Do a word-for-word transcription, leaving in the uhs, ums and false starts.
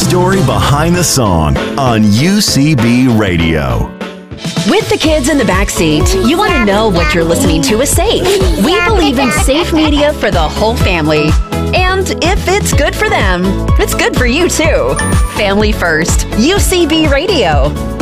story behind the song on U C B Radio. With the kids in the backseat, you want to know what you're listening to is safe. We believe in safe media for the whole family. And if it's good for them, it's good for you too. Family first. U C B Radio.